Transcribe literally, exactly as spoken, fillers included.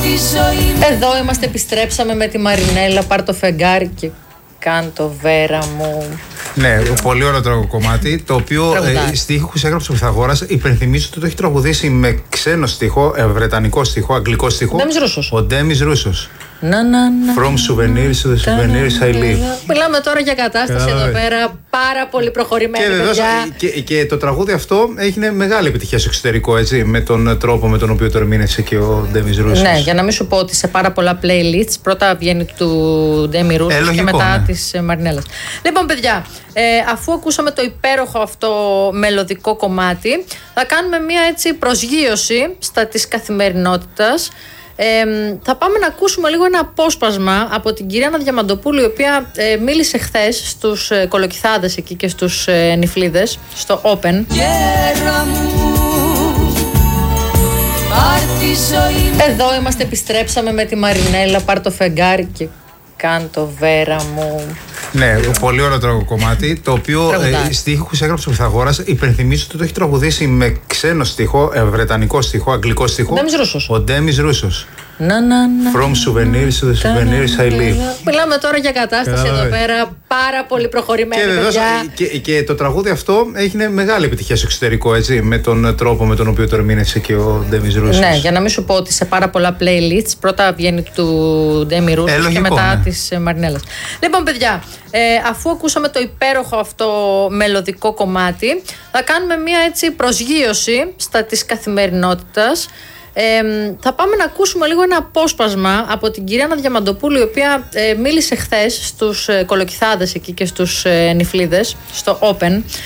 Εδώ είμαστε, επιστρέψαμε με τη Μαρινέλα. Πάρ' το φεγγάρι και κάν το βέρα μου. Ναι, πολύ ωραίο τραγούδι κομμάτι. Το οποίο ε, στίχους έγραψε ο Πυθαγόρας. Υπενθυμίζω ότι το έχει τραγουδήσει με ξένο στίχο, ε, βρετανικό στίχο, αγγλικό στίχο. Ντέμις Ρούσος. Ο Ντέμις Ρούσος. Να, να, να, From souvenirs to the souvenirs I live. Μιλάμε τώρα για κατάσταση εδώ πέρα πάρα πολύ προχωρημένη. Και, βεβαίως, και, και το τραγούδι αυτό έγινε μεγάλη επιτυχία στο εξωτερικό, έτσι, με τον τρόπο με τον οποίο το ερμήνευσε και ο Ντέμις Ρούσος. Ναι, για να μην σου πω ότι σε πάρα πολλά playlists πρώτα βγαίνει του Ντέμι Ρούσος ε, και μετά ναι. της Μαρινέλας. Λοιπόν, παιδιά, ε, αφού ακούσαμε το υπέροχο αυτό μελωδικό κομμάτι, θα κάνουμε μια έτσι προσγείωση στα της καθημερινότητας. Ε, θα πάμε να ακούσουμε λίγο ένα απόσπασμα από την κυρία Άννα Διαμαντοπούλου, η οποία ε, μίλησε χθες στους ε, κολοκυθάδες εκεί και στους ε, νυφλίδες στο Open. Εδώ είμαστε, επιστρέψαμε με τη Μαρινέλα. Πάρ' το φεγγάρι και κάν το βέρα μου. Ναι, πολύ ωραίο τραγούδι κομμάτι. Το οποίο ε, στίχους έγραψε ο Πυθαγόρας. Υπενθυμίζω ότι το έχει τραγουδήσει με ξένο στίχο, ε, βρετανικό στίχο, αγγλικό στίχο. Ντέμις Ρούσος. Ο Ντέμις Ρούσος. Να, να, να, From souvenirs to the souvenirs I live. Μιλάμε τώρα για κατάσταση εδώ πέρα πάρα πολύ προχωρημένη. Και, βεβαίως, και, και το τραγούδι αυτό έγινε μεγάλη επιτυχία στο εξωτερικό, έτσι, με τον τρόπο με τον οποίο το ερμήνευσε και ο Ντέμις Ρούσος. Ναι, για να μην σου πω ότι σε πάρα πολλά playlists πρώτα βγαίνει του Ντέμι Ρούσος ε, και μετά ναι. της Μαρινέλας. Λοιπόν, παιδιά, ε, αφού ακούσαμε το υπέροχο αυτό μελωδικό κομμάτι, θα κάνουμε μια έτσι προσγείωση στα της καθημερινότητας. Ε, θα πάμε να ακούσουμε λίγο ένα απόσπασμα από την κυρία Άννα Διαμαντοπούλου, η οποία ε, μίλησε χθες στους ε, κολοκυθάδες εκεί και στους ε, νυφλίδες στο Open.